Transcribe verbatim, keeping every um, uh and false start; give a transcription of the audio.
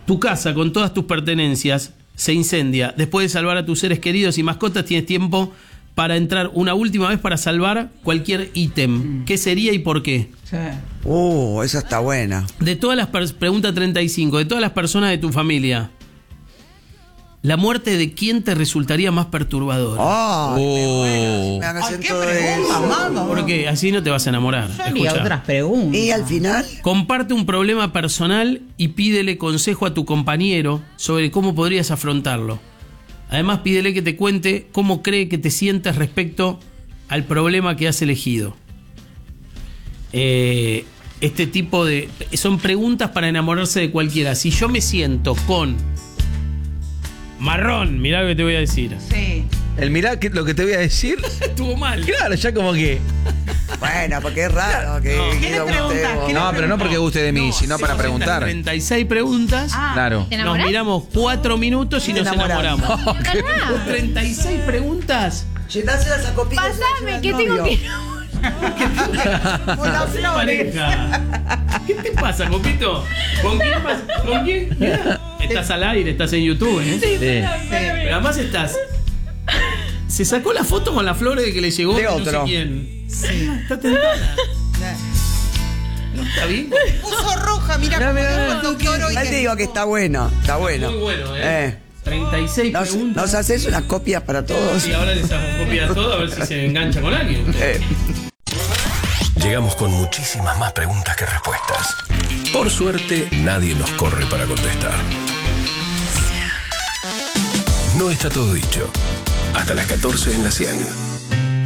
tu casa con todas tus pertenencias se incendia. Después de salvar a tus seres queridos y mascotas, tienes tiempo para entrar una última vez para salvar cualquier ítem. ¿Qué sería y por qué? Sí. Uh, esa está buena. De todas las per- pregunta treinta y cinco, de todas las personas de tu familia, ¿la muerte de quién te resultaría más perturbadora? Oh, Oh. me hagas Ay, qué todo pregunta, eso. mamá. Porque así no te vas a enamorar. Yo haría Escuchá. otras preguntas. Y al final, Comparte un problema personal y pídele consejo a tu compañero sobre cómo podrías afrontarlo. Además, pídele que te cuente cómo cree que te sientes respecto al problema que has elegido. Eh, este tipo de... Son preguntas para enamorarse de cualquiera. Si yo me siento con marrón, mirá lo que te voy a decir. Sí. El mirá que, lo que te voy a decir. Estuvo mal. Claro, ya como que. bueno, porque es raro que, No. que ¿Qué le no preguntas? gustemos. ¿Qué le No, pero no porque guste de mí, sino para Hacemos estas preguntar. treinta y seis preguntas. Ah, Claro. ¿Te Nos enamorás? miramos cuatro minutos y Te nos enamorás. enamoramos. No, calmá. treinta y seis preguntas. Llenáselas a copitas. Pasame, que tengo que... Con las flores. Pareja. ¿Qué te pasa, Copito? ¿Con quién pasa? ¿Con quién? Mirá, estás al aire, estás en YouTube, ¿eh? Sí. Pero además estás. Se sacó la foto con las flores de que le llegó De no otro. sé quién. Sí. Está tentada. No está bien. Puso roja, mira Mirá, cómo mirá, dijo mirá. el doctor hoy. Ya que- te digo que está bueno, está bueno. Muy bueno, ¿eh? Eh, treinta y seis ¿nos, preguntas. ¿Nos haces unas copias para todos? Y ahora les hago copia a todo a ver si se engancha con alguien. Eh, Llegamos con muchísimas más preguntas que respuestas. Por suerte, nadie nos corre para contestar. No está todo dicho. Hasta las catorce en la cien.